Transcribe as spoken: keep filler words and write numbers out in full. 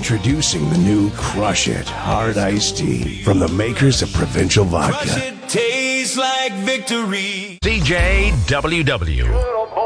Introducing the new Crush It Hard Iced Tea from the makers of Provincial Vodka. Crush it tastes like victory. C J W W.